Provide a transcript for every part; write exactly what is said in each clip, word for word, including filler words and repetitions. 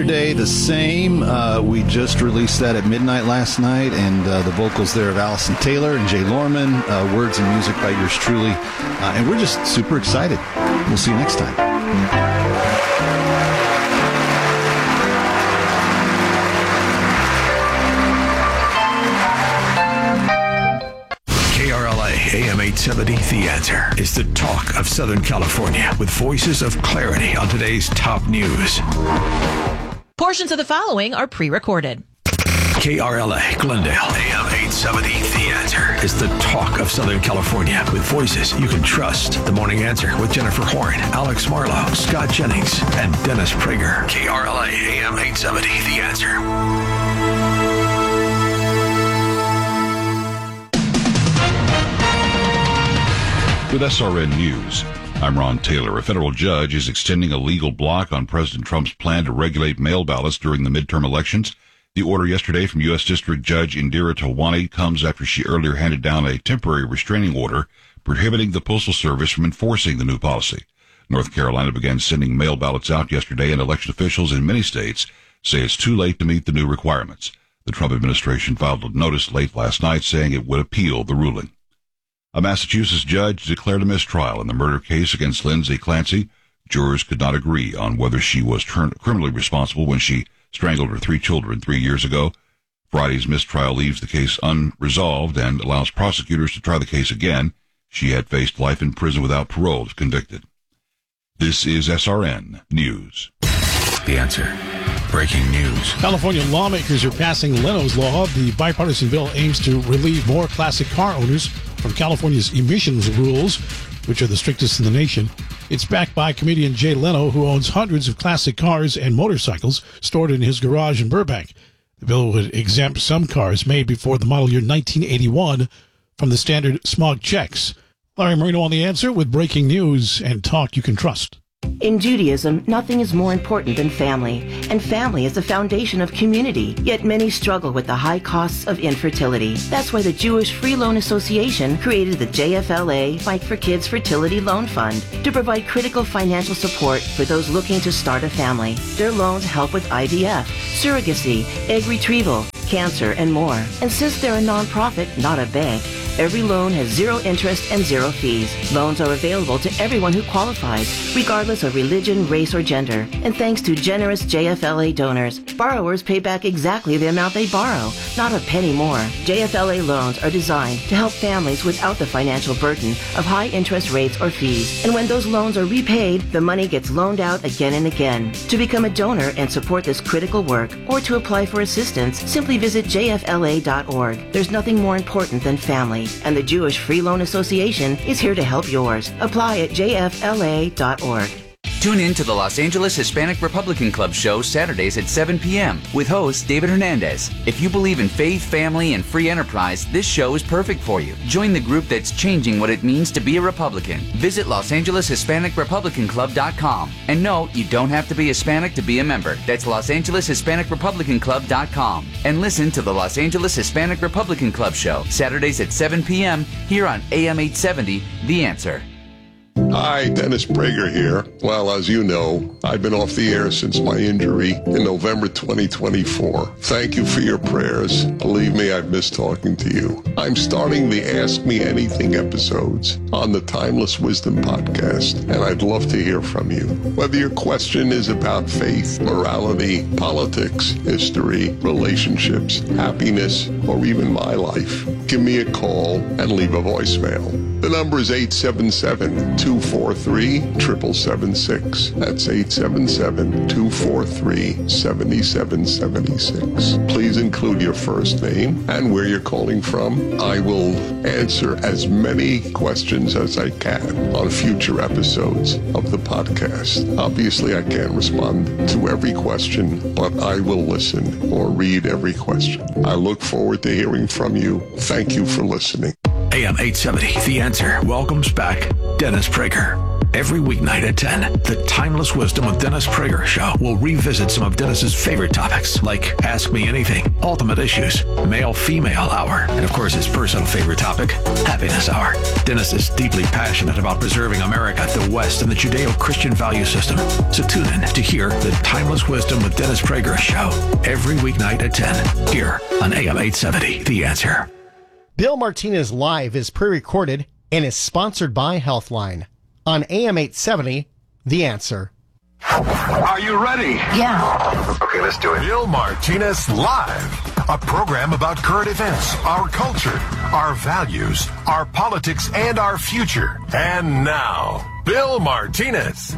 Day the same. Uh, we just released that at midnight last night, and uh, the vocals there of Allison Taylor and Jay Lorman, uh, words and music by yours truly, uh, and we're just super excited. We'll see you next time. K R L A A M eight seventy, The Answer is the talk of Southern California with voices of clarity on today's top news. Portions of the following are pre-recorded. K R L A Glendale A M eight seventy, The Answer is the talk of Southern California with voices you can trust. The Morning Answer with Jennifer Horn, Alex Marlowe, Scott Jennings, and Dennis Prager. K R L A A M eight seventy, The Answer. With S R N News, I'm Ron Taylor. A federal judge is extending a legal block on President Trump's plan to regulate mail ballots during the midterm elections. The order yesterday from U S. District Judge Indira Tawani comes after she earlier handed down a temporary restraining order prohibiting the Postal Service from enforcing the new policy. North Carolina began sending mail ballots out yesterday, and election officials in many states say it's too late to meet the new requirements. The Trump administration filed a notice late last night saying it would appeal the ruling. A Massachusetts judge declared a mistrial in the murder case against Lindsay Clancy. Jurors could not agree on whether she was turned criminally responsible when she strangled her three children three years ago. Friday's mistrial leaves the case unresolved and allows prosecutors to try the case again. She had faced life in prison without parole if convicted. This is S R N News. The Answer. Breaking news. California lawmakers are passing Leno's Law. The bipartisan bill aims to relieve more classic car owners from California's emissions rules, which are the strictest in the nation. It's backed by comedian Jay Leno, who owns hundreds of classic cars and motorcycles stored in his garage in Burbank. The bill would exempt some cars made before the model year nineteen eighty-one from the standard smog checks. Larry Marino on The Answer with breaking news and talk you can trust. In Judaism, nothing is more important than family, and family is the foundation of community, yet many struggle with the high costs of infertility. That's why the Jewish Free Loan Association created the J F L A Fight for Kids Fertility Loan Fund to provide critical financial support for those looking to start a family. Their loans help with I V F, surrogacy, egg retrieval, cancer, and more. And since they're a nonprofit, not a bank, every loan has zero interest and zero fees. Loans are available to everyone who qualifies, regardless of religion, race, or gender. And thanks to generous J F L A donors, borrowers pay back exactly the amount they borrow, not a penny more. J F L A loans are designed to help families without the financial burden of high interest rates or fees. And when those loans are repaid, the money gets loaned out again and again. To become a donor and support this critical work, or to apply for assistance, simply visit J F L A dot org. There's nothing more important than family, and the Jewish Free Loan Association is here to help yours. Apply at J F L A dot org. Tune in to the Los Angeles Hispanic Republican Club show Saturdays at seven p.m. with host David Hernandez. If you believe in faith, family, and free enterprise, this show is perfect for you. Join the group that's changing what it means to be a Republican. Visit Los Angeles Hispanic Republican Club dot com. And no, you don't have to be Hispanic to be a member. That's Los Angeles Hispanic Republican Club dot com. And listen to the Los Angeles Hispanic Republican Club show Saturdays at seven p.m. here on A M eight seventy, The Answer. Hi, Dennis Prager here. Well, as you know, I've been off the air since my injury in November twenty twenty-four. Thank you for your prayers. Believe me, I've missed talking to you. I'm starting the Ask Me Anything episodes on the Timeless Wisdom podcast, and I'd love to hear from you. Whether your question is about faith, morality, politics, history, relationships, happiness, or even my life, give me a call and leave a voicemail. The number is eight seven seven, two four three, seven seven seven six. That's eight seven seven, two four three, seven seven seven six. Please include your first name and where you're calling from. I will answer as many questions as I can on future episodes of the podcast. Obviously, I can't respond to every question, but I will listen or read every question. I look forward to hearing from you. Thank you for listening. A M eight seventy, The Answer welcomes back Dennis Prager. Every weeknight at ten, the Timeless Wisdom with Dennis Prager show will revisit some of Dennis's favorite topics, like Ask Me Anything, Ultimate Issues, Male-Female Hour, and of course his personal favorite topic, Happiness Hour. Dennis is deeply passionate about preserving America, the West, and the Judeo-Christian value system. So tune in to hear the Timeless Wisdom with Dennis Prager show every weeknight at ten, here on A M eight seventy, The Answer. Bill Martinez Live is pre-recorded and is sponsored by Healthline. On A M eight seventy, The Answer. Are you ready? Yeah. Okay, let's do it. Bill Martinez Live, a program about current events, our culture, our values, our politics, and our future. And now, Bill Martinez.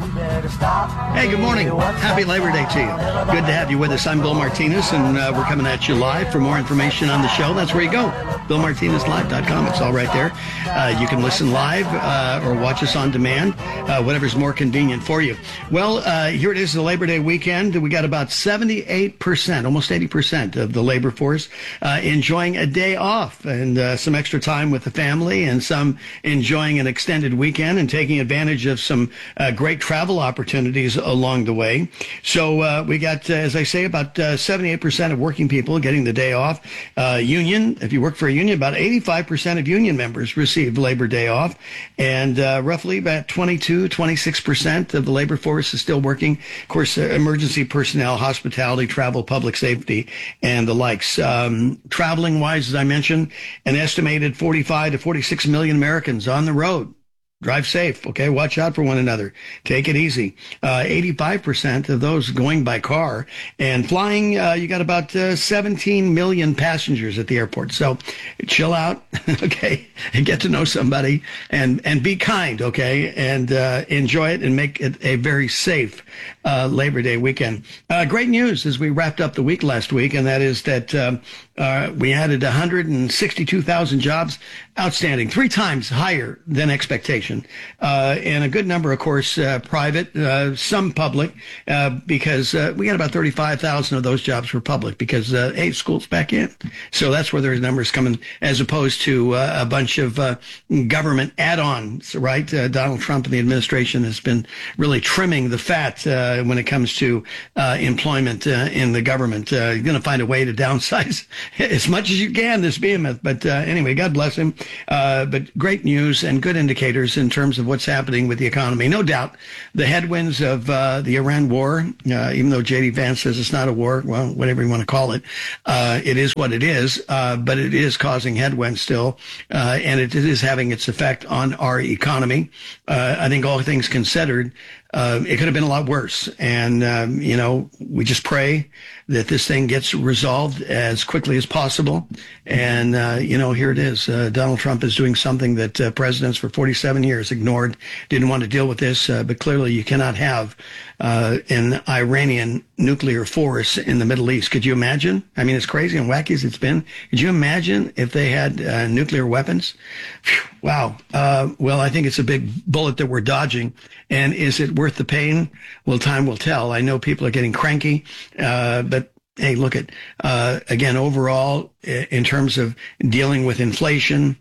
Hey, good morning. Happy Labor Day to you. Good to have you with us. I'm Bill Martinez, and uh, we're coming at you live. For more information on the show, that's where you go. Bill Martinez Live dot com. It's all right there. Uh, you can listen live uh, or watch us on demand, uh, whatever's more convenient for you. Well, uh, here it is, the Labor Day weekend. We got about seventy-eight percent, almost eighty percent of the labor force uh, enjoying a day off and uh, some extra time with the family, and some enjoying an extended weekend and taking advantage of some uh, great travel opportunities along the way. So uh, we got, uh, as I say, about uh, seventy-eight percent of working people getting the day off. Uh, union, if you work for a union, about eighty-five percent of union members receive Labor Day off. And uh, roughly about twenty-two, twenty-six percent of the labor force is still working. Of course, uh, emergency personnel, hospitality, travel, public safety, and the likes. Um, traveling wise, as I mentioned, an estimated forty-five to forty-six million Americans on the road. Drive safe, okay? Watch out for one another. Take it easy. Uh, eighty-five percent of those going by car. And flying, uh, you got about uh, seventeen million passengers at the airport. So chill out, okay? And get to know somebody, and, and be kind, okay? And uh, enjoy it and make it a very safe uh, Labor Day weekend. Uh, great news as we wrapped up the week last week, and that is that um, uh, we added one hundred sixty-two thousand jobs. Outstanding, three times higher than expectation. Uh, and a good number, of course, uh, private, uh, some public, uh, because uh, we got about thirty-five thousand of those jobs were public because, uh, hey, school's back in. So that's where there's numbers coming, as opposed to uh, a bunch of uh, government add-ons, right? Uh, Donald Trump and the administration has been really trimming the fat uh, when it comes to uh, employment uh, in the government. Uh, you're going to find a way to downsize as much as you can this behemoth. But uh, anyway, God bless him. Uh, but great news and good indicators in terms of what's happening with the economy. No doubt the headwinds of uh, the Iran war, uh, even though J D Vance says it's not a war, well, whatever you want to call it, uh, it is what it is, uh, but it is causing headwinds still, uh, and it is having its effect on our economy. Uh, I think all things considered, Uh, it could have been a lot worse. And, um, you know, we just pray that this thing gets resolved as quickly as possible. And, uh, you know, here it is. Uh, Donald Trump is doing something that uh, presidents for forty-seven years ignored, didn't want to deal with this. Uh, but clearly you cannot have uh, an Iranian nuclear force in the Middle East. Could you imagine? I mean, as crazy and wacky as it's been, could you imagine if they had uh, nuclear weapons? Whew, wow. Uh, well, I think it's a big bullet that we're dodging. And is it worth the pain? Well, time will tell. I know people are getting cranky, uh, but hey, look at, uh, again, overall, in terms of dealing with inflation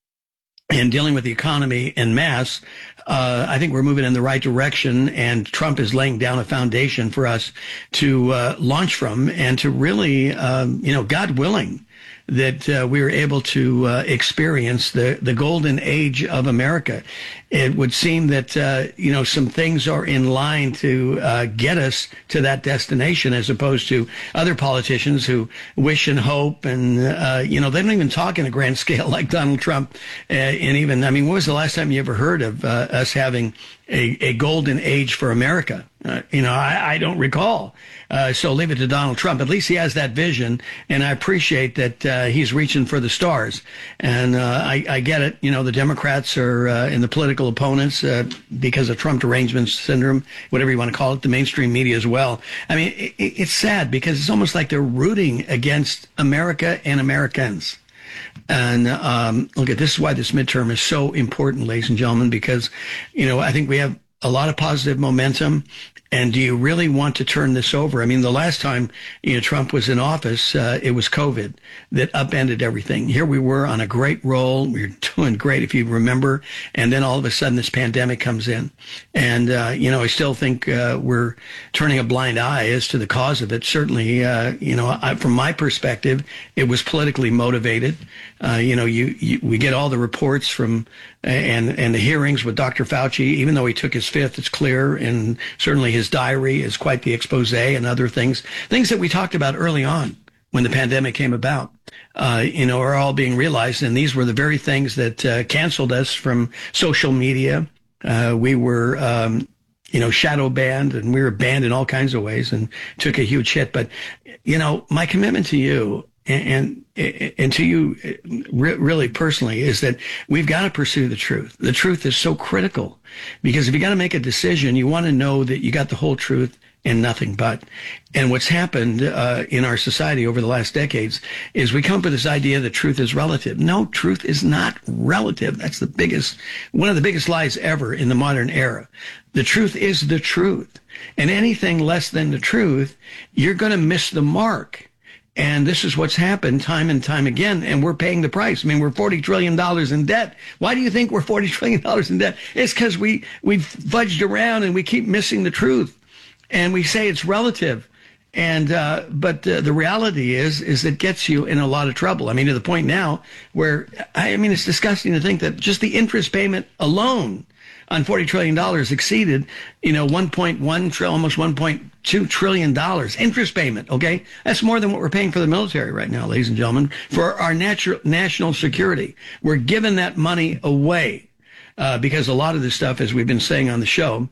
and dealing with the economy en masse, uh, I think we're moving in the right direction, and Trump is laying down a foundation for us to uh, launch from, and to really, um, you know, God willing, that uh, we were able to uh, experience the, the golden age of America. It would seem that, uh, you know, some things are in line to uh, get us to that destination, as opposed to other politicians who wish and hope. And, uh, you know, they don't even talk in a grand scale like Donald Trump. Uh, and even, I mean, when was the last time you ever heard of uh, us having a, a golden age for America? Uh, you know, I, I don't recall. Uh, so leave it to Donald Trump. At least he has that vision, and I appreciate that uh, he's reaching for the stars. And uh, I, I get it. You know, the Democrats are uh, in the political opponents uh, because of Trump derangement syndrome, whatever you want to call it, the mainstream media as well. I mean, it, it's sad because it's almost like they're rooting against America and Americans. And um, look, at this is why this midterm is so important, ladies and gentlemen, because, you know, I think we have a lot of positive momentum. And do you really want to turn this over? I mean, the last time, you know, Trump was in office, uh, it was COVID that upended everything. Here we were on a great roll. We were doing great, if you remember. And then all of a sudden this pandemic comes in. And, uh, you know, I still think uh, we're turning a blind eye as to the cause of it. Certainly, uh, you know, I, from my perspective, it was politically motivated. Uh, you know, you, you we get all the reports from and and the hearings with Doctor Fauci, even though he took his fifth, it's clear, and certainly his diary is quite the expose and other things, things that we talked about early on when the pandemic came about, uh, you know, are all being realized. And these were the very things that uh, canceled us from social media. Uh, we were, um, you know, shadow banned, and we were banned in all kinds of ways and took a huge hit. But, you know, my commitment to you and, and, and to you re- really personally is that we've got to pursue the truth. The truth is so critical, because if you got to make a decision, you want to know that you got the whole truth and nothing but. And what's happened uh, in our society over the last decades is we come up with this idea that truth is relative. No, truth is not relative. That's the biggest, one of the biggest lies ever in the modern era. The truth is the truth. And anything less than the truth, you're going to miss the mark. And this is what's happened time and time again, and we're paying the price. I mean, we're forty trillion dollars in debt. Why do you think we're forty trillion dollars in debt? It's because we, we've fudged around and we keep missing the truth. And we say it's relative. And, uh, but uh, the reality is, is it gets you in a lot of trouble. I mean, to the point now where, I mean, it's disgusting to think that just the interest payment alone on forty trillion dollars exceeded, you know, one point one trillion, almost one point two trillion dollars interest payment. Okay. That's more than what we're paying for the military right now, ladies and gentlemen, for our natural national security. We're giving that money away, uh, because a lot of this stuff, as we've been saying on the show,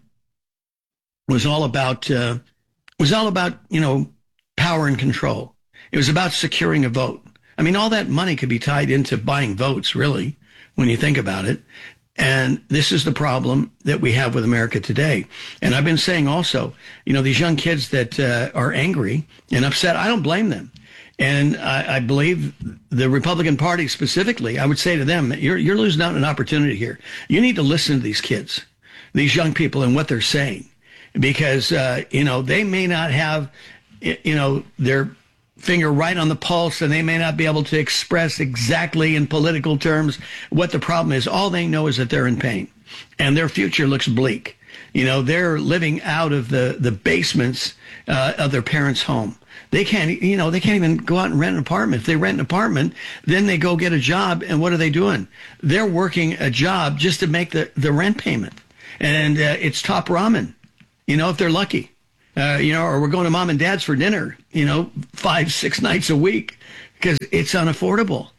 was all about, uh, was all about, you know, power and control. It was about securing a vote. I mean, all that money could be tied into buying votes, really, when you think about it. And this is the problem that we have with America today. And I've been saying also, you know, these young kids that uh, are angry and upset, I don't blame them. And I, I believe the Republican Party specifically, I would say to them, you're, you're losing out on an opportunity here. You need to listen to these kids, these young people, and what they're saying. Because, uh, you know, they may not have, you know, their finger right on the pulse, and they may not be able to express exactly in political terms what the problem is. All they know is that they're in pain, and their future looks bleak. You know, they're living out of the, the basements uh, of their parents' home. They can't, you know, they can't even go out and rent an apartment. If they rent an apartment, then they go get a job, and what are they doing? They're working a job just to make the, the rent payment, and uh, it's top ramen. You know, if they're lucky, uh, you know, or we're going to mom and dad's for dinner, you know, five, six nights a week, because it's unaffordable.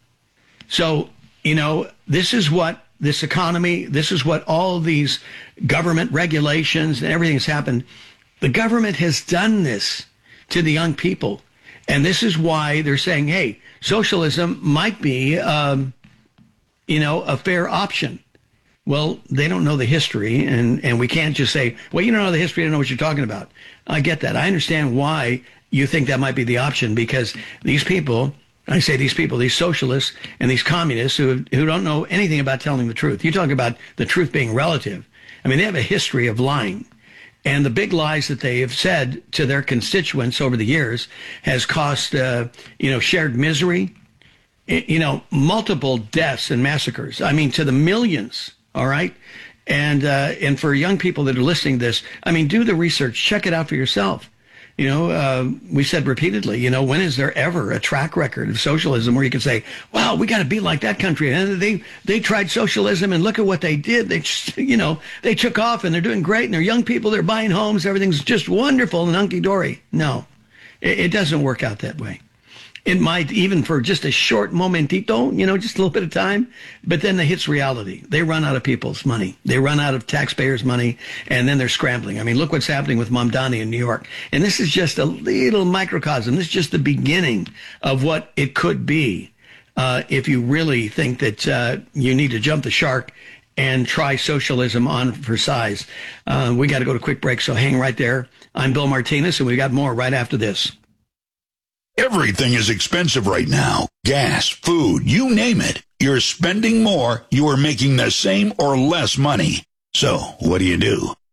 So, you know, this is what this economy, this is what all these government regulations and everything has happened. The government has done this to the young people. And this is why they're saying, hey, socialism might be, um, you know, a fair option. Well, they don't know the history, and, and we can't just say, well, you don't know the history, you don't know what you're talking about. I get that. I understand why you think that might be the option, because these people, I say these people, these socialists and these communists who who don't know anything about telling the truth. You talk about the truth being relative. I mean, they have a history of lying. And the big lies that they have said to their constituents over the years has cost, uh, you know, shared misery, you know, multiple deaths and massacres. I mean, to the millions. All right. And uh, and for young people that are listening to this, I mean, do the research. Check it out for yourself. You know, uh, we said repeatedly, you know, when is there ever a track record of socialism where you can say, wow, we got to be like that country. And they they tried socialism and look at what they did. They, just, you know, they took off and they're doing great. And they're young people. They're buying homes. Everything's just wonderful and hunky-dory. No, it, it doesn't work out that way. It might, even for just a short momentito, you know, just a little bit of time, but then it hits reality. They run out of people's money. They run out of taxpayers' money, and then they're scrambling. I mean, look what's happening with Mamdani in New York. And this is just a little microcosm. This is just the beginning of what it could be uh, if you really think that uh, you need to jump the shark and try socialism on for size. Uh, we got to go to a quick break, so hang right there. I'm Bill Martinez, and we got more right after this. Everything is expensive right now. Gas, food, you name it. You're spending more, you are making the same or less money. So, what do you do?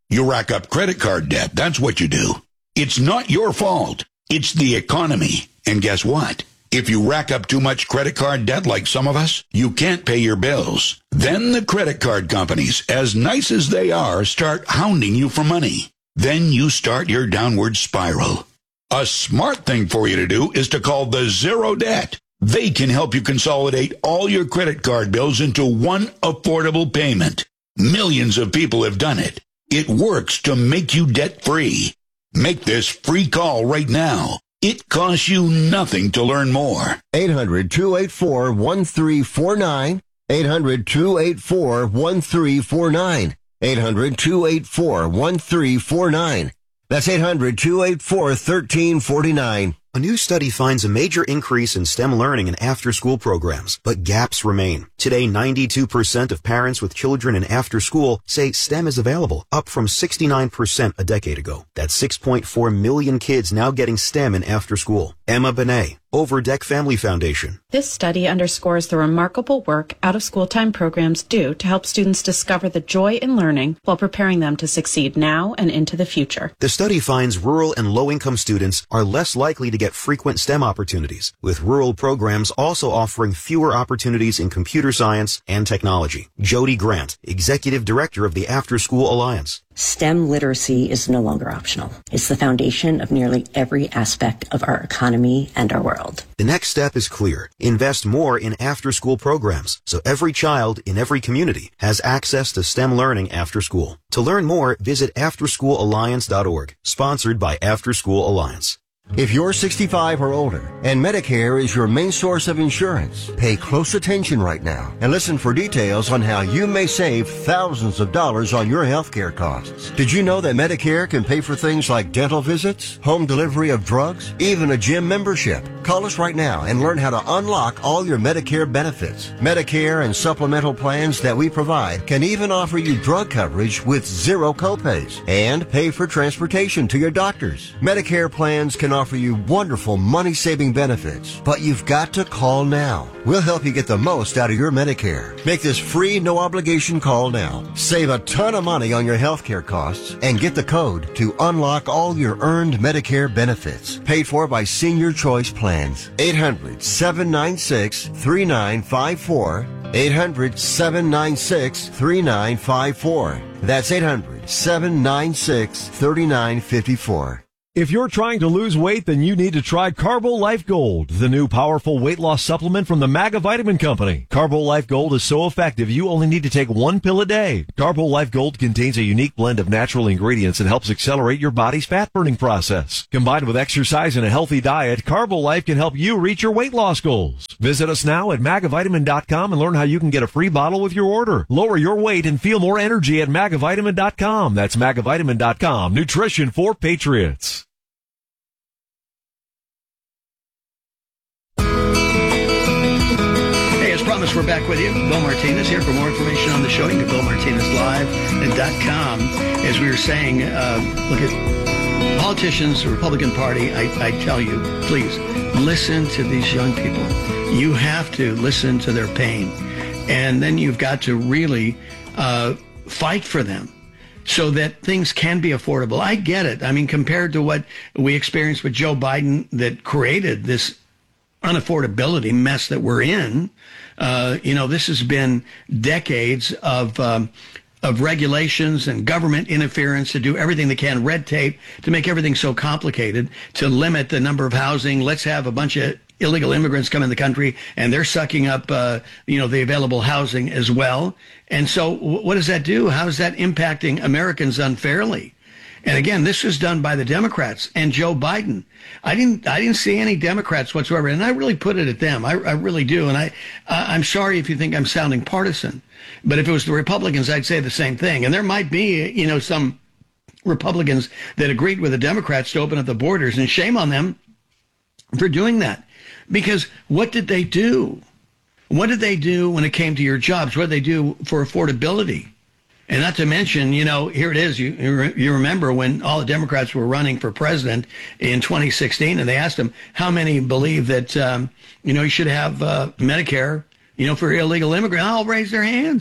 You rack up credit card debt. That's what you do. It's not your fault. It's the economy. And guess what? If you rack up too much credit card debt like some of us, you can't pay your bills. Then the credit card companies, as nice as they are, start hounding you for money. Then you start your downward spiral. A smart thing for you to do is to call the Zero Debt. They can help you consolidate all your credit card bills into one affordable payment. Millions of people have done it. It works to make you debt-free. Make this free call right now. It costs you nothing to learn more. eight hundred, two eight four, one three four nine. eight hundred, two eight four, one three four nine. eight hundred, two eight four, one three four nine. That's eight hundred, two eight four, one three four nine. A new study finds a major increase in STEM learning and after-school programs, but gaps remain. Today, ninety-two percent of parents with children in after-school say STEM is available, up from sixty-nine percent a decade ago. That's six point four million kids now getting STEM in after-school. Emma Benet, Overdeck Family Foundation. This study underscores the remarkable work out-of-school time programs do to help students discover the joy in learning while preparing them to succeed now and into the future. The study finds rural and low-income students are less likely to get frequent STEM opportunities, with rural programs also offering fewer opportunities in computer science and technology. Jody Grant, Executive Director of the After School Alliance. STEM literacy is no longer optional. It's the foundation of nearly every aspect of our economy and our world. The next step is clear. Invest more in after-school programs so every child in every community has access to STEM learning after school. To learn more, visit after school alliance dot org, sponsored by After School Alliance. If you're sixty-five or older and Medicare is your main source of insurance, pay close attention right now and listen for details on how you may save thousands of dollars on your health care costs. Did you know that Medicare can pay for things like dental visits, home delivery of drugs, even a gym membership? Call us right now and learn how to unlock all your Medicare benefits. Medicare and supplemental plans that we provide can even offer you drug coverage with zero copays and pay for transportation to your doctors. Medicare plans can offer you wonderful money-saving benefits, but you've got to call now. We'll help you get the most out of your Medicare. Make this free, no-obligation call now. Save a ton of money on your health care costs and get the code to unlock all your earned Medicare benefits. Paid for by Senior Choice Plans. eight hundred, seven nine six, three nine five four. eight hundred, seven nine six, three nine five four. That's eight hundred, seven nine six, three nine five four. If you're trying to lose weight, then you need to try Carbo Life Gold, the new powerful weight loss supplement from the Maga Vitamin Company. Carbo Life Gold is so effective, you only need to take one pill a day. Carbo Life Gold contains a unique blend of natural ingredients and helps accelerate your body's fat-burning process. Combined with exercise and a healthy diet, Carbo Life can help you reach your weight loss goals. Visit us now at maga vitamin dot com and learn how you can get a free bottle with your order. Lower your weight and feel more energy at maga vitamin dot com. That's maga vitamin dot com. Nutrition for patriots. Promise we're back with you. Bill Martinez here. For more information on the show, you can go to bill martinez live dot com. As we were saying, uh, look at politicians, the Republican Party. I, I tell you, please listen to these young people. You have to listen to their pain. And then you've got to really uh, fight for them so that things can be affordable. I get it. I mean, compared to what we experienced with Joe Biden that created this unaffordability mess that we're in, Uh, you know, this has been decades of um, of regulations and government interference to do everything they can, red tape, to make everything so complicated, to limit the number of housing. Let's have a bunch of illegal immigrants come in the country, and they're sucking up, uh, you know, the available housing as well. And so w- what does that do? How is that impacting Americans unfairly? And again, this was done by the Democrats and Joe Biden. I didn't, I didn't see any Democrats whatsoever, and I really put it at them. I, I really do. And I, uh, I'm sorry if you think I'm sounding partisan, but if it was the Republicans, I'd say the same thing. And there might be, you know, some Republicans that agreed with the Democrats to open up the borders, and shame on them for doing that. Because what did they do? What did they do when it came to your jobs? What did they do for affordability? And not to mention, you know, here it is. You you remember when all the Democrats were running for president in twenty sixteen, and they asked them how many believe that, um, you know, you should have uh, Medicare, you know, for illegal immigrants. All raise their hands.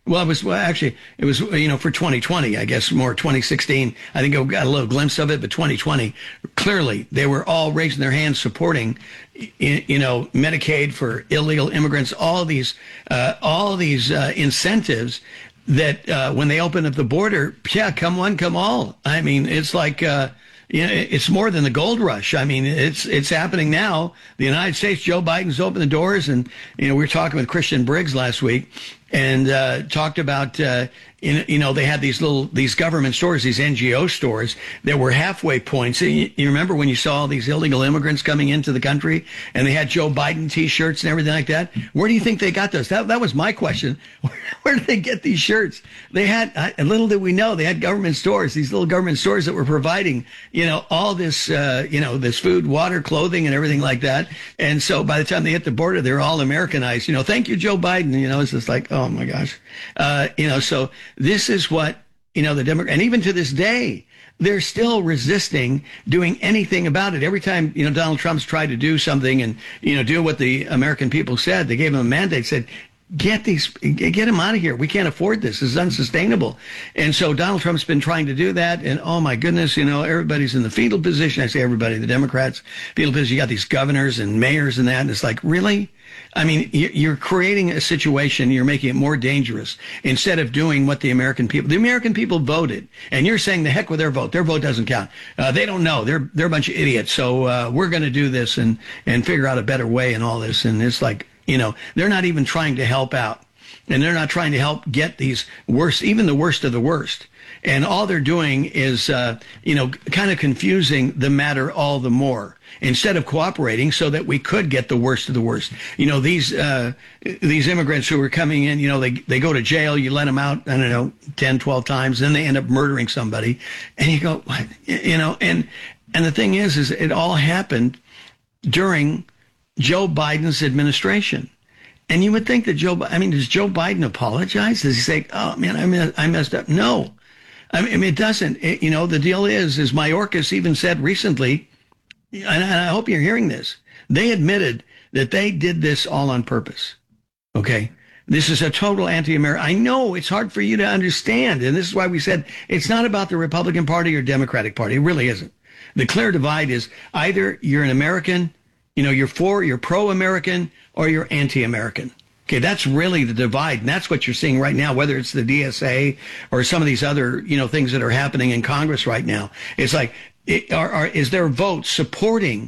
Well, it was well, actually, it was, you know, for twenty twenty, I guess, more twenty sixteen. I think I got a little glimpse of it, but twenty twenty, clearly, they were all raising their hands supporting, you know, Medicaid for illegal immigrants, all these, uh, all these uh, incentives that uh, when they open up the border, yeah, come one, come all. I mean, it's like, uh, you know, it's more than the gold rush. I mean, it's it's happening now. The United States, Joe Biden's opened the doors, and you know, we were talking with Christian Briggs last week, and uh, talked about uh, in, you know, they had these little these government stores, these N G O stores that were halfway points. You, you remember when you saw all these illegal immigrants coming into the country, and they had Joe Biden T-shirts and everything like that? Where do you think they got those? That that was my question. Where, where did they get these shirts? They had, uh, little did we know, they had government stores, these little government stores that were providing, you know, all this, uh, you know, this food, water, clothing, and everything like that. And so by the time they hit the border, they're all Americanized. You know, thank you, Joe Biden. You know, it's just like, oh my gosh. Uh, you know, so this is what, you know, the Democrat, and even to this day, they're still resisting doing anything about it. Every time, you know, Donald Trump's tried to do something and, you know, do what the American people said, they gave him a mandate, said, get these, get him out of here. We can't afford this. This is unsustainable. And so Donald Trump's been trying to do that. And oh my goodness, you know, everybody's in the fetal position. I say everybody, the Democrats, fetal position. You got these governors and mayors and that. And it's like, really? I mean, you're creating a situation, you're making it more dangerous instead of doing what the American people, the American people voted. And you're saying the heck with their vote. Their vote doesn't count. Uh, they don't know. They're, they're a bunch of idiots. So, uh, we're going to do this and, and figure out a better way and all this. And it's like, you know, they're not even trying to help out, and they're not trying to help get these worst, even the worst of the worst. And all they're doing is, uh, you know, kind of confusing the matter all the more instead of cooperating so that we could get the worst of the worst. You know, these, uh, these immigrants who are coming in, you know, they, they go to jail, you let them out, I don't know, ten, twelve times, then they end up murdering somebody. And you go, what? You know, and, and the thing is, is it all happened during Joe Biden's administration. And you would think that Joe, I mean, does Joe Biden apologize? Does he say, oh man, I, I messed up? No. I mean, it doesn't. It, you know, the deal is, is Mayorkas even said recently, and I hope you're hearing this, they admitted that they did this all on purpose. Okay. This is a total anti-American. I know it's hard for you to understand. And this is why we said it's not about the Republican Party or Democratic Party. It really isn't. The clear divide is either you're an American, you know, you're for, you're pro-American, or you're anti-American. Okay, that's really the divide, and that's what you're seeing right now, whether it's the D S A or some of these other, you know, things that are happening in Congress right now. It's like, it, are, are, is there vote supporting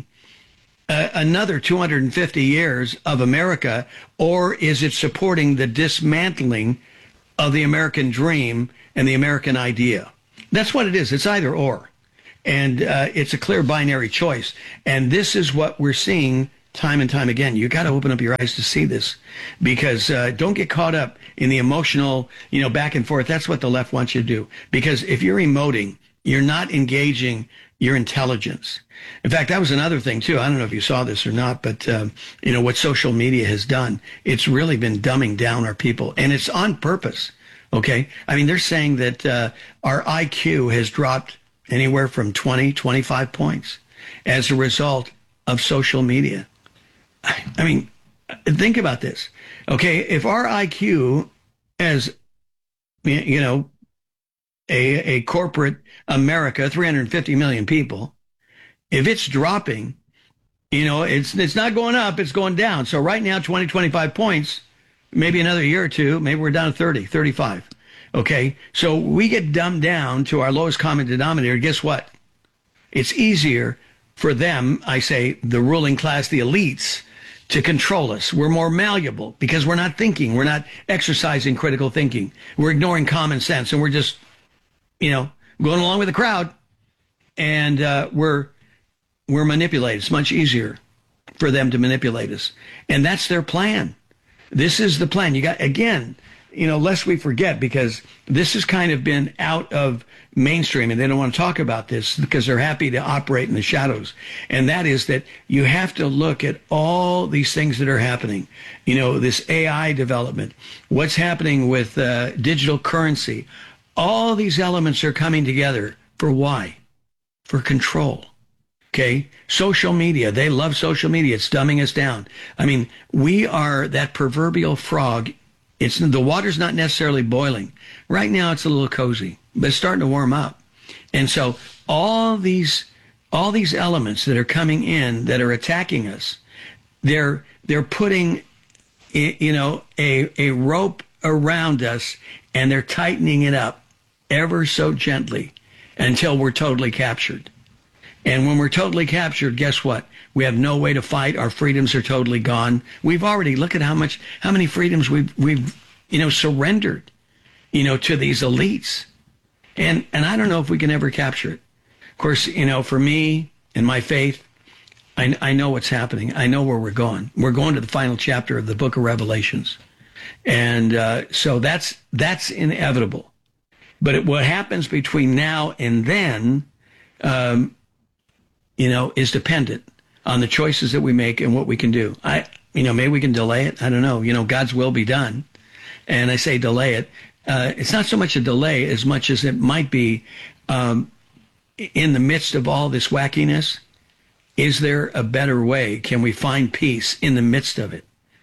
uh, another two hundred fifty years of America, or is it supporting the dismantling of the American dream and the American idea? That's what it is. It's either or. And uh, it's a clear binary choice. And this is what we're seeing time and time again. You got to open up your eyes to see this, because uh, don't get caught up in the emotional, you know, back and forth. That's what the left wants you to do. Because if you're emoting, you're not engaging your intelligence. In fact, that was another thing too. I don't know if you saw this or not, but uh, you know what social media has done. It's really been dumbing down our people, and it's on purpose. Okay, I mean, they're saying that uh, our I Q has dropped anywhere from twenty, twenty-five points as a result of social media. I mean, think about this. Okay, if our I Q as, you know, a, a corporate America, three hundred fifty million people, if it's dropping, you know, it's it's not going up, it's going down. So right now, twenty, twenty-five points, maybe another year or two, maybe we're down to thirty, thirty-five. Okay, so we get dumbed down to our lowest common denominator. Guess what? It's easier for them, I say, the ruling class, the elites, to control us. We're more malleable because we're not thinking. We're not exercising critical thinking. We're ignoring common sense, and we're just, you know, going along with the crowd. And uh, we're we're manipulated. It's much easier for them to manipulate us, and that's their plan. This is the plan. You got, again, you know, lest we forget, because this has kind of been out of mainstream, and they don't want to talk about this because they're happy to operate in the shadows. And that is that you have to look at all these things that are happening. You know, this A I development, what's happening with uh, digital currency. All these elements are coming together for why? For control. Okay, social media, they love social media. It's dumbing us down. I mean, we are that proverbial frog It's the water's not necessarily boiling. Right now it's a little cozy, but it's starting to warm up. And so all these all these elements that are coming in that are attacking us, they're they're putting you know a a rope around us, and they're tightening it up ever so gently until we're totally captured. And when we're totally captured, guess what? We have no way to fight. Our freedoms are totally gone. We've already, look at how much, how many freedoms we've, we've, you know, surrendered, you know, to these elites. And, and I don't know if we can ever capture it. Of course, you know, for me and my faith, I, I know what's happening. I know where we're going. We're going to the final chapter of the book of Revelations. And uh, so that's, that's inevitable. But it, what happens between now and then, um, you know, is dependent on the choices that we make and what we can do. I, you know, maybe we can delay it. I don't know. You know, God's will be done. And I say delay it. Uh, it's not so much a delay as much as it might be um, in the midst of all this wackiness. Is there a better way? Can we find peace in the midst of it?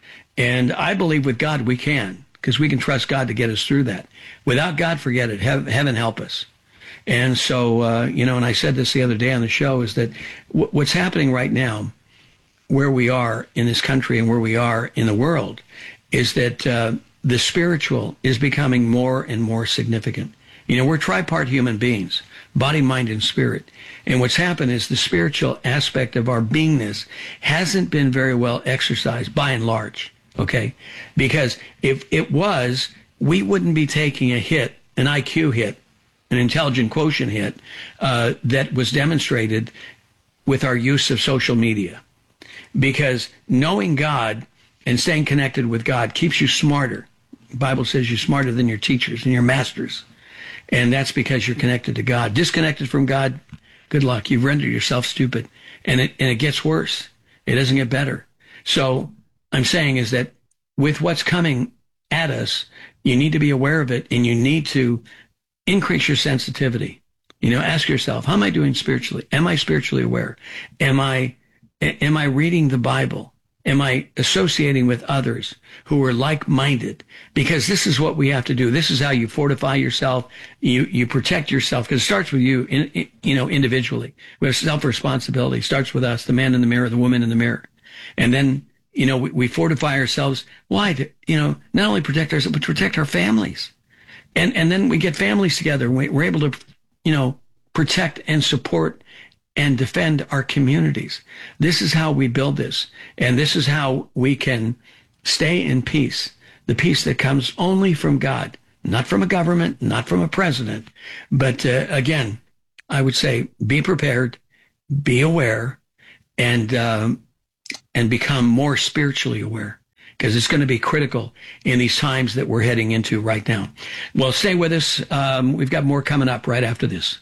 And I believe with God we can, because we can trust God to get us through that. Without God, forget it. Heaven help us. And so, uh, you know, and I said this the other day on the show, is that w- what's happening right now, where we are in this country and where we are in the world, is that uh, the spiritual is becoming more and more significant. You know, we're tripart human beings, body, mind, and spirit. And what's happened is the spiritual aspect of our beingness hasn't been very well exercised by and large, okay? Because if it was, we wouldn't be taking a hit, an I Q hit, an intelligent quotient hit uh, that was demonstrated with our use of social media. Because knowing God and staying connected with God keeps you smarter. The Bible says you're smarter than your teachers and your masters. And that's because you're connected to God. Disconnected from God, good luck. You've rendered yourself stupid. And it, and it gets worse. It doesn't get better. So I'm saying is that with what's coming at us, you need to be aware of it, and you need to increase your sensitivity. You know, ask yourself, how am I doing spiritually? Am I spiritually aware? Am I, am I reading the Bible? Am I associating with others who are like-minded? Because this is what we have to do. This is how you fortify yourself. You, you protect yourself, because it starts with you, in, in, you know, individually. We have self-responsibility. It starts with us, the man in the mirror, the woman in the mirror. And then, you know, we, we fortify ourselves. Why? To, you know, not only protect ourselves, but to protect our families. And, and then we get families together. We, we're able to, you know, protect and support and defend our communities. This is how we build this. And this is how we can stay in peace. The peace that comes only from God, not from a government, not from a president. But uh, again, I would say be prepared, be aware, and, um, and become more spiritually aware, because it's going to be critical in these times that we're heading into right now. Well, stay with us. Um, we've got more coming up right after this.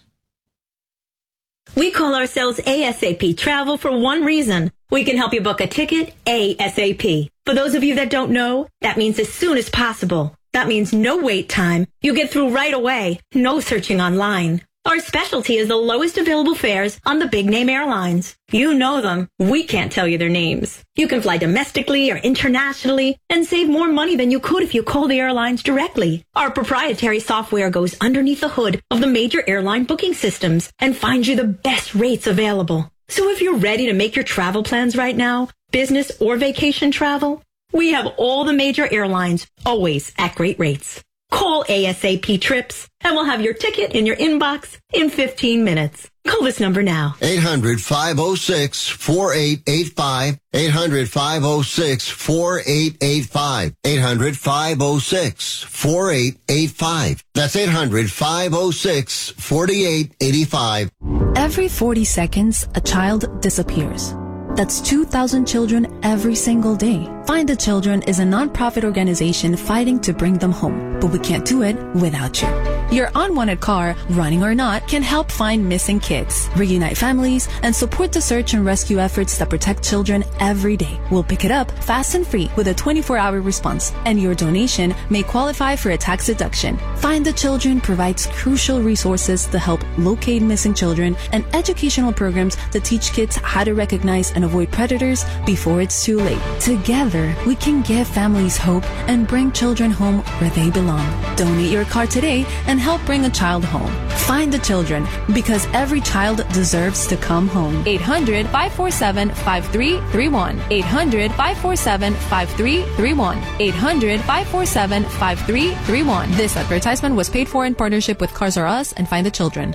We call ourselves ASAP Travel for one reason. We can help you book a ticket ASAP. For those of you that don't know, that means as soon as possible. That means no wait time. You get through right away. No searching online. Our specialty is the lowest available fares on the big name airlines. You know them. We can't tell you their names. You can fly domestically or internationally and save more money than you could if you call the airlines directly. Our proprietary software goes underneath the hood of the major airline booking systems and finds you the best rates available. So if you're ready to make your travel plans right now, business or vacation travel, we have all the major airlines, always at great rates. Call ASAP Trips, and we'll have your ticket in your inbox in fifteen minutes. Call this number now. eight hundred, five oh six, four eight eight five. eight hundred, five oh six, four eight eight five. eight hundred, five oh six, four eight eight five. That's eight hundred, five oh six, four eight eight five. Every forty seconds, a child disappears. That's two thousand children every single day. Find the Children is a nonprofit organization fighting to bring them home, but we can't do it without you. Your unwanted car, running or not, can help find missing kids, reunite families, and support the search and rescue efforts that protect children every day. We'll pick it up fast and free with a twenty-four hour response, and your donation may qualify for a tax deduction. Find the Children provides crucial resources to help locate missing children and educational programs that teach kids how to recognize and avoid predators before it's too late. Together, we can give families hope and bring children home where they belong. Donate your car today and help bring a child home. Find the Children, because every child deserves to come home. eight hundred, five four seven, five three three one. eight hundred, five four seven, five three three one. eight hundred, five four seven, five three three one. This advertisement was paid for in partnership with Cars R Us and Find the Children.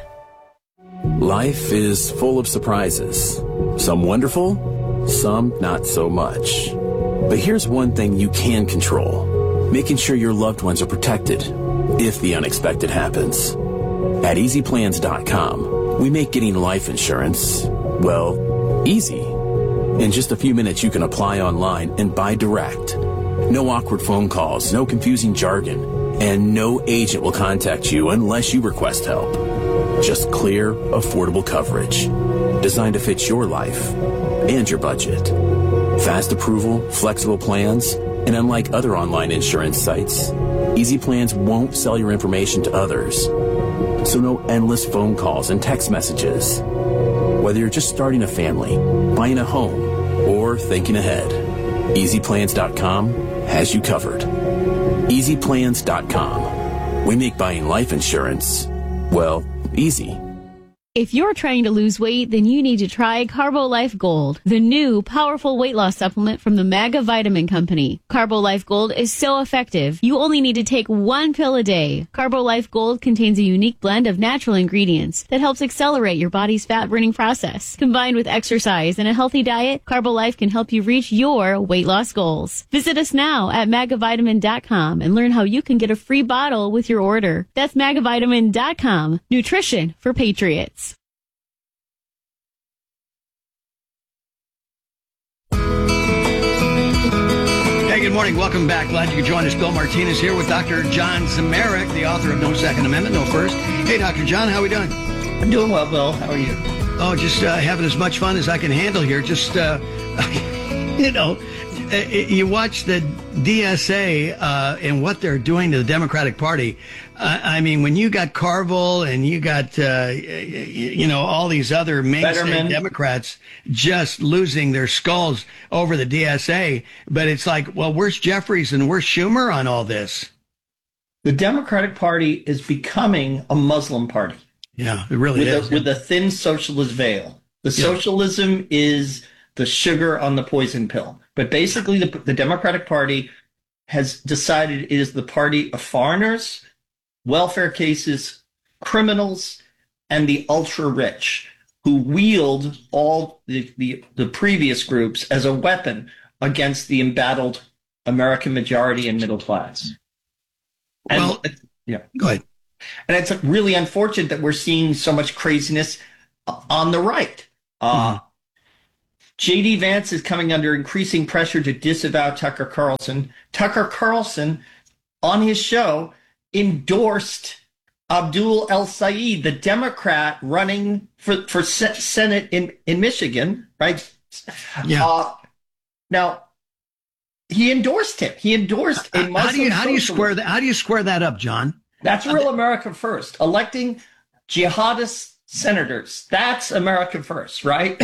Life is full of surprises. Some wonderful, some not so much. But here's one thing you can control: making sure your loved ones are protected if the unexpected happens. At easy plans dot com, we make getting life insurance, well, easy. In just a few minutes, you can apply online and buy direct. No awkward phone calls, no confusing jargon, and no agent will contact you unless you request help. Just clear, affordable coverage, designed to fit your life and your budget. Fast approval, flexible plans, and unlike other online insurance sites, Easy Plans won't sell your information to others. So no endless phone calls and text messages. Whether you're just starting a family, buying a home, or thinking ahead, easy plans dot com has you covered. easy plans dot com. We make buying life insurance, well, easy. If you're trying to lose weight, then you need to try Carbo Life Gold, the new powerful weight loss supplement from the Maga Vitamin Company. Carbo Life Gold is so effective, you only need to take one pill a day. Carbo Life Gold contains a unique blend of natural ingredients that helps accelerate your body's fat-burning process. Combined with exercise and a healthy diet, Carbo Life can help you reach your weight loss goals. Visit us now at maga vitamin dot com and learn how you can get a free bottle with your order. That's maga vitamin dot com. Nutrition for patriots. Hey, good morning. Welcome back. Glad you could join us. Bill Martinez here with Doctor John Zamarik, the author of No Second Amendment, No First. Hey, Doctor John, how are we doing? I'm doing well, Bill. How are you? Oh, just uh, having as much fun as I can handle here. Just, uh, you know, you watch the D S A uh, and what they're doing to the Democratic Party. Uh, I mean, when you got Carville and you got, uh, you know, all these other mainstay Fetterman. Democrats just losing their skulls over the D S A. But it's like, well, where's Jeffries and where's Schumer on all this? The Democratic Party is becoming a Muslim party. Yeah, it really with is. A, with a thin socialist veil. The Yeah. socialism is the sugar on the poison pill. But basically, the, the Democratic Party has decided it is the party of foreigners, welfare cases, criminals, and the ultra-rich who wield all the, the, the previous groups as a weapon against the embattled American majority and middle class. And, Well, yeah. Go ahead. And it's really unfortunate that we're seeing so much craziness uh, on the right. Uh, J D Vance is coming under increasing pressure to disavow Tucker Carlson. Tucker Carlson, on his show, endorsed Abdul El Sayed, the Democrat running for, for se- Senate in, in Michigan, right? Yeah. Uh, now, he endorsed him. He endorsed a Muslim How do you how do you socialist. square that? How do you square that up, John? That's real America first. Electing jihadist senators. That's America first, right?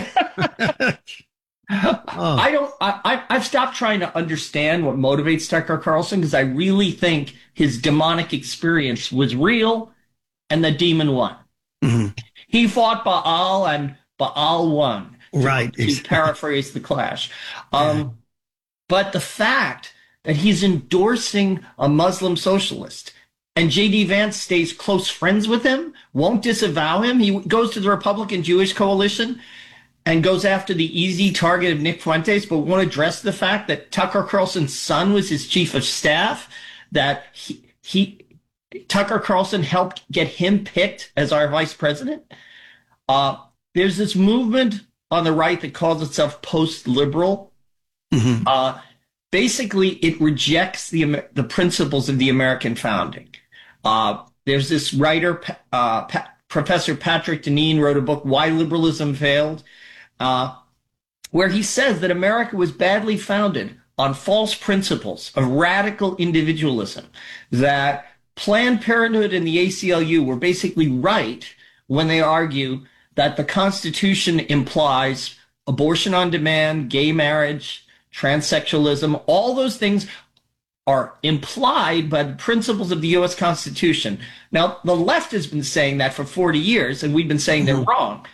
I don't. I, I, I've stopped trying to understand what motivates Tucker Carlson because I really think his demonic experience was real, and the demon won. He fought Baal, and Baal won. to- Right. To, paraphrase the Clash. Um, But the fact that he's endorsing a Muslim socialist and J D Vance stays close friends with him, won't disavow him. He goes to the Republican Jewish Coalition and goes after the easy target of Nick Fuentes, but won't address the fact that Tucker Carlson's son was his chief of staff, that he, he Tucker Carlson helped get him picked as our vice president. Uh, there's this movement on the right that calls itself post-liberal. Uh, basically, it rejects the Amer- the principles of the American founding. Uh, there's this writer, uh, pa- Professor Patrick Deneen wrote a book, Why Liberalism Failed, uh, where he says that America was badly founded on false principles of radical individualism, that Planned Parenthood and the A C L U were basically right when they argue that the Constitution implies abortion on demand, gay marriage, transsexualism. All those things are implied by the principles of the U S Constitution. Now, the left has been saying that for forty years, and we've been saying they're wrong.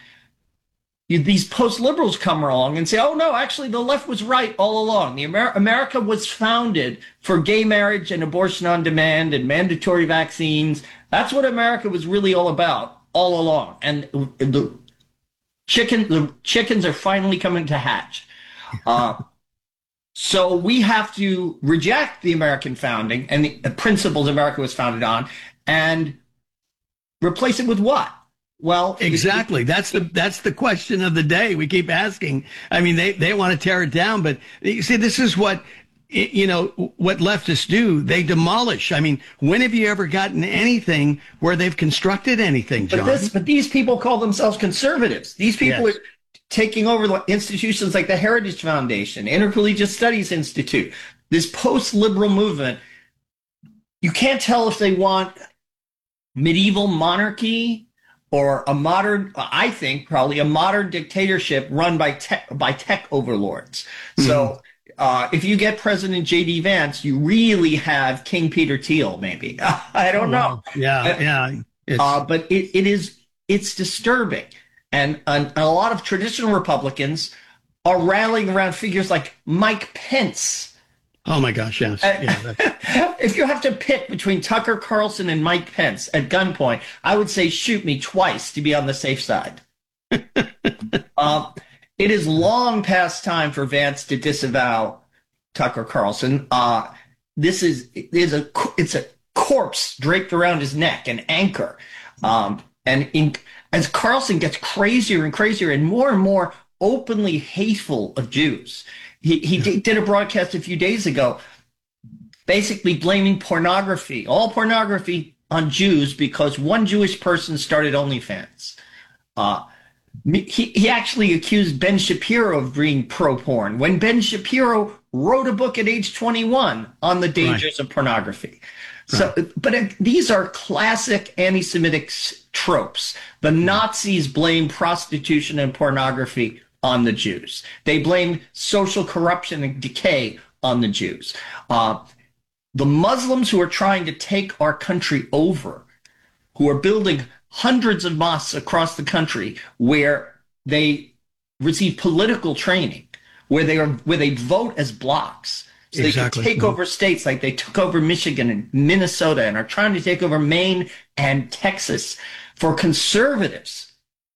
These post-liberals come along and say, oh, no, actually, the left was right all along. The Amer- America was founded for gay marriage and abortion on demand and mandatory vaccines. That's what America was really all about all along. And the chicken, the chickens are finally coming to hatch. Uh, so we have to reject the American founding and the, the principles America was founded on and replace it with what? Well, exactly. That's the that's the question of the day. We keep asking. I mean, they, they want to tear it down, but you see, this is what, you know, what leftists do. They demolish. I mean, when have you ever gotten anything where they've constructed anything, John? But, this, but these people call themselves conservatives. These people yes. are taking over institutions like the Heritage Foundation, Intercollegiate Studies Institute, this post-liberal movement. You can't tell if they want medieval monarchy or a modern, I think, probably a modern dictatorship run by tech, by tech overlords. Mm-hmm. So uh, if you get President J D Vance, you really have King Peter Thiel, maybe. I don't oh, know. Yeah, yeah. Uh, but it, it is, it's disturbing. And, and a lot of traditional Republicans are rallying around figures like Mike Pence. Oh, my gosh, yes. Yeah, if you have to pick between Tucker Carlson and Mike Pence at gunpoint, I would say shoot me twice to be on the safe side. um, it is long past time for Vance to disavow Tucker Carlson. Uh, this is, is a it's a corpse draped around his neck, an anchor. Um, and in, as Carlson gets crazier and crazier and more and more openly hateful of Jews, He he did a broadcast a few days ago basically blaming pornography, all pornography, on Jews because one Jewish person started OnlyFans. Uh, he, he actually accused Ben Shapiro of being pro-porn when Ben Shapiro wrote a book at age twenty-one on the dangers right. of pornography. So, right. But uh, these are classic anti-Semitic tropes. The Nazis blame prostitution and pornography on the Jews. They blame social corruption and decay on the Jews. Uh, the Muslims who are trying to take our country over, who are building hundreds of mosques across the country where they receive political training, where they are where they vote as blocks. So exactly. They can take mm-hmm. over states like they took over Michigan and Minnesota and are trying to take over Maine and Texas. For conservatives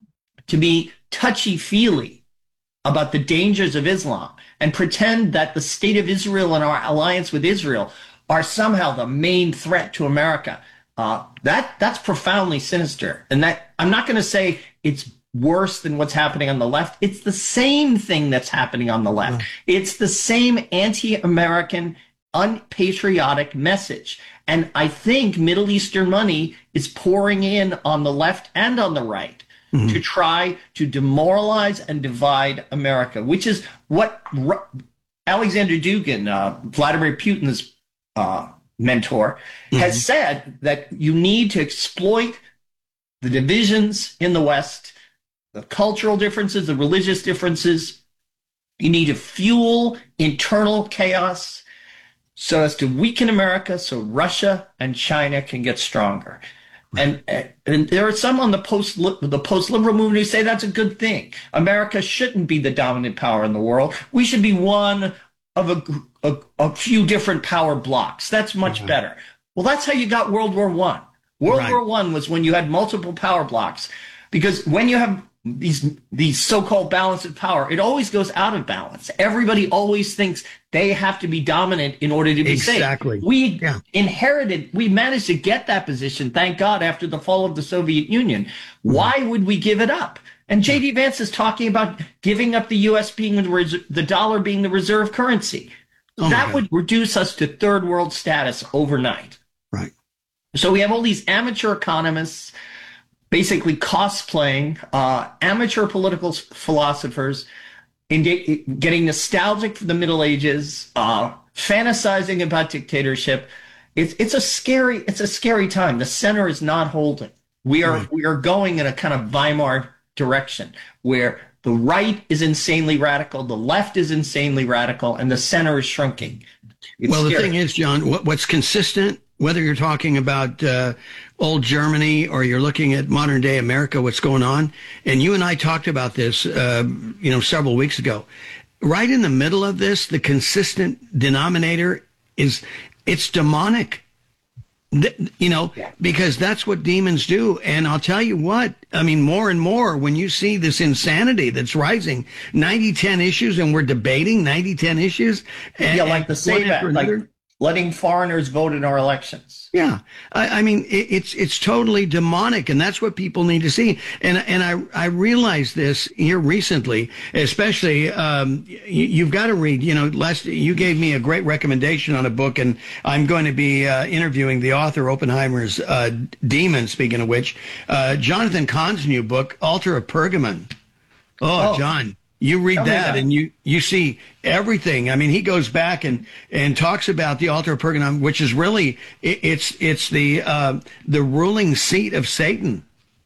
to be touchy-feely about the dangers of Islam and pretend that the state of Israel and our alliance with Israel are somehow the main threat to America. Uh, that that's profoundly sinister. And that I'm not going to say it's worse than what's happening on the left. It's the same thing that's happening on the left. Yeah. It's the same anti-American, unpatriotic message. And I think Middle Eastern money is pouring in on the left and on the right. Mm-hmm. To try to demoralize and divide America, which is what Ru- Alexander Dugin, uh, Vladimir Putin's uh, mentor, mm-hmm. has said that you need to exploit the divisions in the West, the cultural differences, the religious differences. You need to fuel internal chaos so as to weaken America so Russia and China can get stronger. And and there are some on the post the post liberal movement who say that's a good thing. America shouldn't be the dominant power in the world. We should be one of a a, a few different power blocks. That's much mm-hmm. better. Well, that's how you got World War One. World right. War One was when you had multiple power blocks, because when you have these these so-called balance of power, it always goes out of balance. Everybody always thinks they have to be dominant in order to be exactly. safe. We yeah. inherited, we managed to get that position, thank God, after the fall of the Soviet Union. Mm-hmm. Why would we give it up? And J D Vance is talking about giving up the U S being the, res- the dollar being the reserve currency. Oh that would reduce us to third world status overnight. Right. So we have all these amateur economists basically cosplaying uh, amateur political philosophers, in getting nostalgic for the Middle Ages, uh, fantasizing about dictatorship. It's it's a scary it's a scary time. The center is not holding. We are right. we are going in a kind of Weimar direction where the right is insanely radical, the left is insanely radical, and the center is shrinking. It's well, scary. The thing is, John, what, what's consistent, whether you're talking about uh, old Germany or you're looking at modern day America, what's going on, and you and I talked about this, uh, you know, several weeks ago. Right in the middle of this, the consistent denominator is it's demonic. You know, because that's what demons do. And I'll tell you what, I mean, more and more when you see this insanity that's rising, ninety ten issues, and we're debating ninety ten issues. And, yeah, like the same, like letting foreigners vote in our elections. Yeah. I, I mean, it, it's it's totally demonic, and that's what people need to see. And and I, I realized this here recently, especially, um, you, you've got to read, you know, last, you gave me a great recommendation on a book, and I'm going to be uh, interviewing the author, Oppenheimer's uh, Demon, speaking of which, uh, Jonathan Cahn's new book, Altar of Pergamon. Oh, oh. John. You read that, that and you, you see everything. I mean, he goes back and, and talks about the altar of Pergamon, which is really, it, it's it's the uh, the ruling seat of Satan,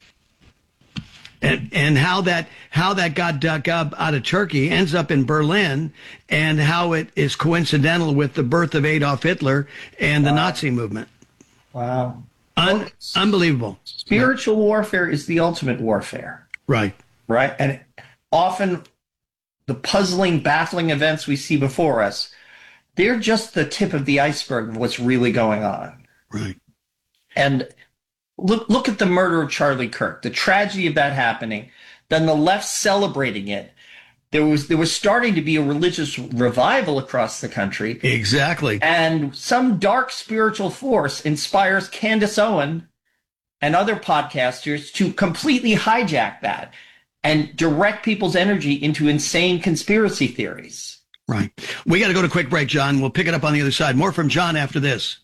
and and how that how that got dug up out of Turkey, ends up in Berlin, and how it is coincidental with the birth of Adolf Hitler and the wow. Nazi movement. Wow, Un- well, unbelievable. Spiritual warfare is the ultimate warfare. Right, right, and often the puzzling, baffling events we see before us, they're just the tip of the iceberg of what's really going on. Right. And look look at the murder of Charlie Kirk, the tragedy of that happening, then the left celebrating it. There was there was starting to be a religious revival across the country. Exactly. And some dark spiritual force inspires Candace Owen and other podcasters to completely hijack that and direct people's energy into insane conspiracy theories. Right. We got to go to a quick break, John. We'll pick it up on the other side. More from John after this.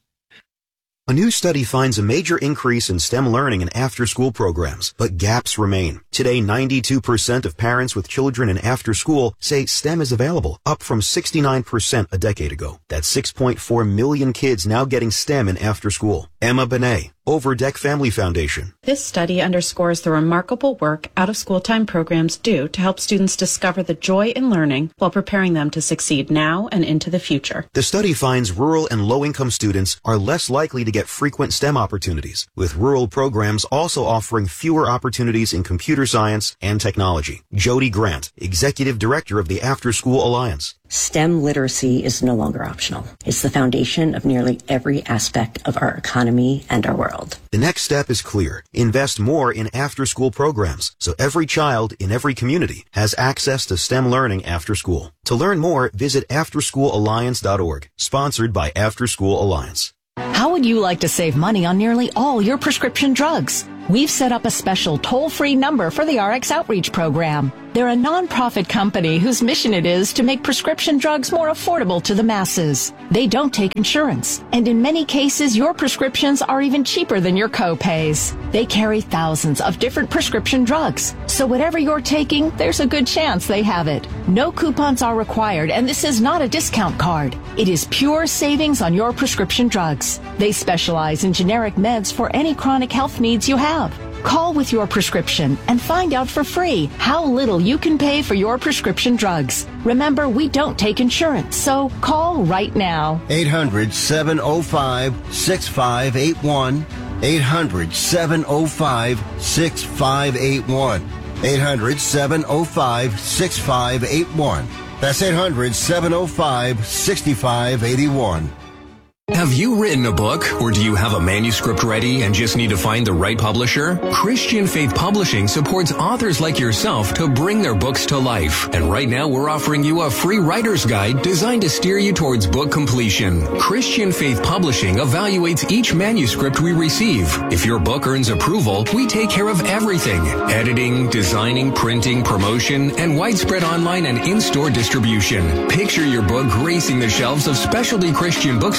A new study finds a major increase in STEM learning in after-school programs, but gaps remain. Today, ninety-two percent of parents with children in after-school say STEM is available, up from sixty-nine percent a decade ago. That's six point four million kids now getting STEM in after-school. Emma Benet, Overdeck Family Foundation. This study underscores the remarkable work out-of-school time programs do to help students discover the joy in learning while preparing them to succeed now and into the future. The study finds rural and low-income students are less likely to get frequent STEM opportunities, with rural programs also offering fewer opportunities in computer science and technology. Jody Grant, Executive Director of the After School Alliance. STEM literacy is no longer optional. It's the foundation of nearly every aspect of our economy and our world. The next step is clear. Invest more in after-school programs so every child in every community has access to STEM learning after school. To learn more, visit after school alliance dot org, sponsored by After School Alliance. How would you like to save money on nearly all your prescription drugs? We've set up a special toll-free number for the R X Outreach Program. They're a nonprofit company whose mission it is to make prescription drugs more affordable to the masses. They don't take insurance, and in many cases, your prescriptions are even cheaper than your co-pays. They carry thousands of different prescription drugs, so whatever you're taking, there's a good chance they have it. No coupons are required, and this is not a discount card. It is pure savings on your prescription drugs. They specialize in generic meds for any chronic health needs you have. Call with your prescription and find out for free how little you can pay for your prescription drugs. Remember, we don't take insurance, so call right now. eight hundred, seven oh five, six five eight one. eight hundred, seven oh five, six five eight one. eight hundred, seven oh five, six five eight one. That's eight hundred, seven oh five, six five eight one. Have you written a book, or do you have a manuscript ready and just need to find the right publisher? Christian Faith Publishing supports authors like yourself to bring their books to life. And right now we're offering you a free writer's guide designed to steer you towards book completion. Christian Faith Publishing evaluates each manuscript we receive. If your book earns approval, we take care of everything: editing, designing, printing, promotion, and widespread online and in-store distribution. Picture your book gracing the shelves of specialty Christian bookstores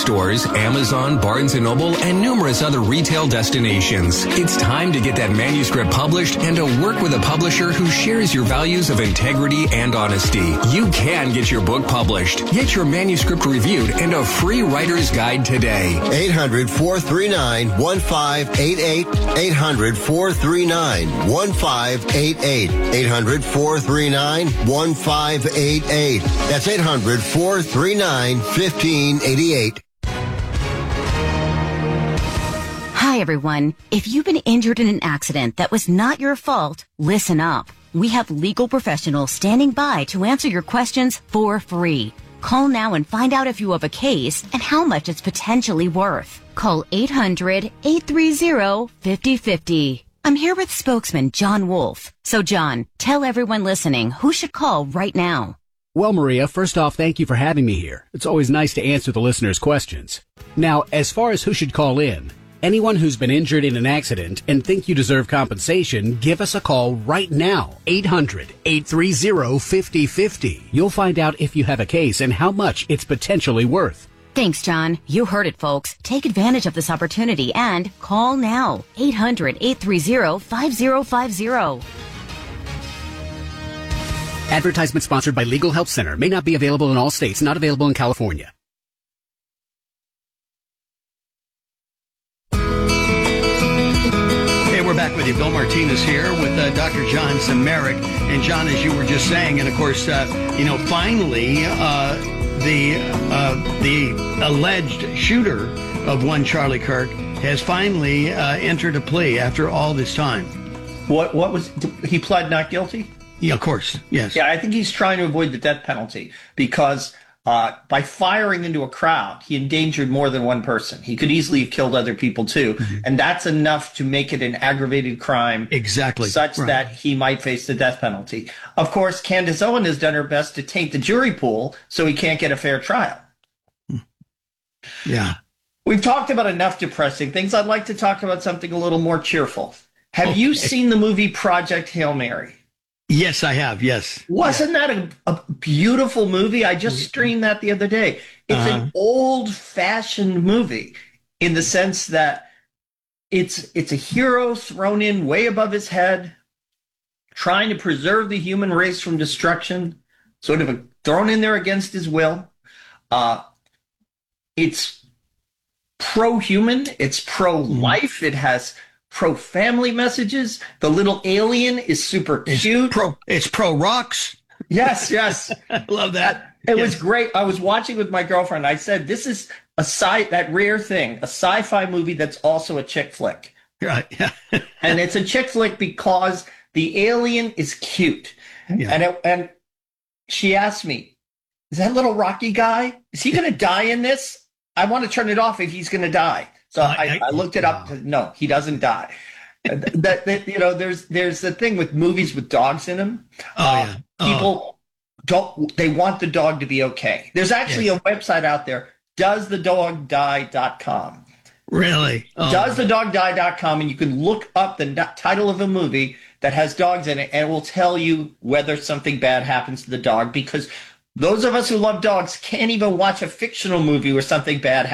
Lowe's, Amazon, Barnes and Noble, and numerous other retail destinations. It's time to get that manuscript published and to work with a publisher who shares your values of integrity and honesty. You can get your book published. Get your manuscript reviewed and a free writer's guide today. eight hundred, four three nine, one five eight eight. eight hundred, four three nine, one five eight eight. eight hundred, four three nine, one five eight eight. That's eight hundred, four three nine, one five eight eight. Hi, everyone. If you've been injured in an accident that was not your fault, listen up. We have legal professionals standing by to answer your questions for free. Call now and find out if you have a case and how much it's potentially worth. Call eight hundred, eight three zero, five zero five zero. I'm here with spokesman John Wolf. So, John, tell everyone listening who should call right now. Well, Maria, first off, thank you for having me here. It's always nice to answer the listeners' questions. Now, as far as who should call in, anyone who's been injured in an accident and think you deserve compensation, give us a call right now. eight hundred, eight three zero, five zero five zero. You'll find out if you have a case and how much it's potentially worth. Thanks, John. You heard it, folks. Take advantage of this opportunity and call now. eight hundred, eight three zero, five zero five zero. Advertisement sponsored by Legal Help Center. May not be available in all states. Not available in California. Hey, we're back with you. Bill Martinez here with uh, Doctor John Samarick. And John, as you were just saying, and of course, uh, you know, finally, uh, the uh, the alleged shooter of one Charlie Kirk has finally uh, entered a plea after all this time. What what was he pled not guilty? Yeah, of course. Yes. Yeah, I think he's trying to avoid the death penalty because uh, by firing into a crowd, he endangered more than one person. He could easily have killed other people too, mm-hmm. and that's enough to make it an aggravated crime. Exactly. Such right. that he might face the death penalty. Of course, Candace Owen has done her best to taint the jury pool so he can't get a fair trial. Yeah. We've talked about enough depressing things. I'd like to talk about something a little more cheerful. Have okay. you seen the movie Project Hail Mary? Yes, I have. Yes. Wasn't yeah. that a, a beautiful movie? I just streamed that the other day. It's uh-huh. an old-fashioned movie in the sense that it's it's a hero thrown in way above his head, trying to preserve the human race from destruction, sort of a, thrown in there against his will. Uh, it's pro-human. It's pro-life. Mm. It has pro-family messages. The little alien is super cute. It's pro, it's pro-rocks. Yes, yes. I love that. It yes. was great. I was watching with my girlfriend. I said, this is a sci that rare thing, a sci-fi movie that's also a chick flick. Right. Yeah. And it's a chick flick because the alien is cute. Yeah. And it, and she asked me, is that little Rocky guy, is he going to die in this? I want to turn it off if he's going to die. So I, I looked it up. No, he doesn't die. that, that you know, there's there's the thing with movies with dogs in them. Oh uh, yeah. Oh. People don't. They want the dog to be okay. There's actually yes. a website out there, does the dog die dot com. Really? Oh. does the dog die dot com, and you can look up the title of a movie that has dogs in it, and it will tell you whether something bad happens to the dog. Because those of us who love dogs can't even watch a fictional movie where something bad happens.